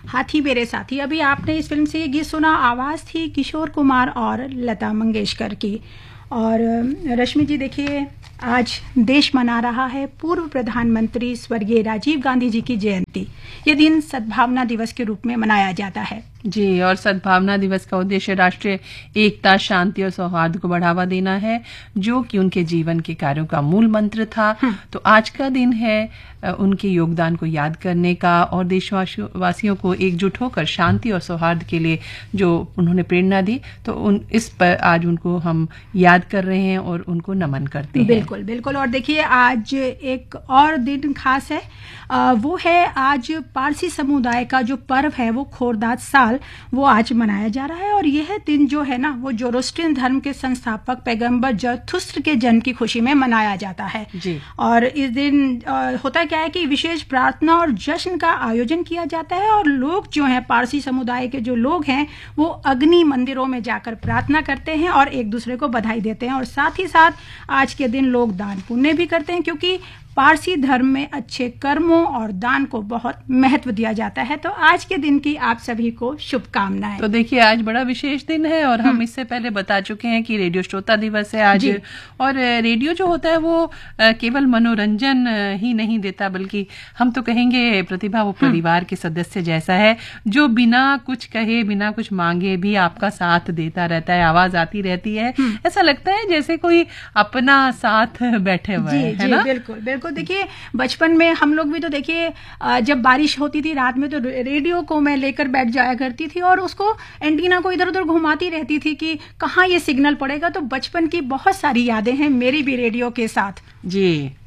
हाथी मेरे साथी। अभी आपने इस फिल्म से ये गीत सुना, आवाज़ थी किशोर कुमार और लता मंगेशकर की। और रश्मि जी देखिए, आज देश मना रहा है पूर्व प्रधानमंत्री स्वर्गीय राजीव गांधी जी की जयंती। ये दिन सद्भावना दिवस के रूप में मनाया जाता है। जी, और सद्भावना दिवस का उद्देश्य राष्ट्रीय एकता, शांति और सौहार्द को बढ़ावा देना है, जो कि उनके जीवन के कार्यों का मूल मंत्र था। तो आज का दिन है उनके योगदान को याद करने का और देशवासियों को एकजुट होकर शांति और सौहार्द के लिए जो उन्होंने प्रेरणा दी, तो इस पर आज उनको हम याद कर रहे हैं और उनको नमन करते हैं। बिल्कुल बिल्कुल। और देखिए, आज एक और दिन खास है, वो है आज पारसी समुदाय का जो पर्व है, वो खोरदाद साल, वो आज मनाया जा रहा है। और यह दिन जो है ना, वो जोरोस्ट्रियन धर्म के संस्थापक पैगंबर जरथुस्त्र के जन्म की खुशी में मनाया जाता है जी। और इस दिन होता क्या है कि विशेष प्रार्थना और जश्न का आयोजन किया जाता है। और लोग जो हैं, पारसी समुदाय के जो लोग हैं, वो अग्नि मंदिरों में जाकर प्रार्थना करते हैं और एक दूसरे को बधाई देते हैं। और साथ ही साथ आज के दिन लोग दान पुण्य भी करते हैं, क्योंकि पारसी धर्म में अच्छे कर्मों और दान को बहुत महत्व दिया जाता है। तो आज के दिन की आप सभी को शुभकामनाएं। तो देखिए, आज बड़ा विशेष दिन है और हम इससे पहले बता चुके हैं कि रेडियो श्रोता दिवस है आज। और रेडियो जो होता है वो केवल मनोरंजन ही नहीं देता, बल्कि हम तो कहेंगे प्रतिभा वो परिवार के सदस्य जैसा है, जो बिना कुछ कहे, बिना कुछ मांगे भी आपका साथ देता रहता है। आवाज आती रहती है, ऐसा लगता है जैसे कोई अपना साथ बैठे हुए है ना। बिल्कुल बिल्कुल। देखिए, बचपन में हम लोग भी तो देखिए, जब बारिश होती थी रात में, तो रेडियो को मैं लेकर बैठ जाया करती थी और उसको एंटीना को इधर उधर घुमाती रहती थी कि कहाँ ये सिग्नल पड़ेगा। तो बचपन की बहुत सारी यादें हैं मेरी भी रेडियो के साथ। जी।